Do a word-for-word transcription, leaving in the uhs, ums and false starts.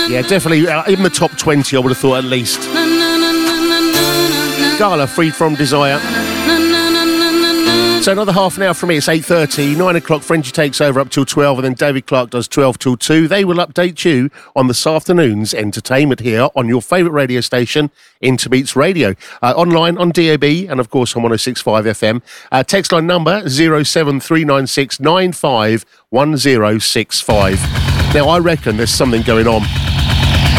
Yeah, definitely. Uh, in the top twenty, I would have thought at least. Gala, Freed From Desire. So another half an hour from me, it's eight thirty, nine o'clock, Frenchie takes over up till twelve, and then David Clark does twelve till two. They will update you on this afternoon's entertainment here on your favourite radio station, Interbeats Radio. Uh, online, on D A B, and of course on one oh six point five F M. Uh, text line number zero seven three nine six nine five one zero six five. Now, I reckon there's something going on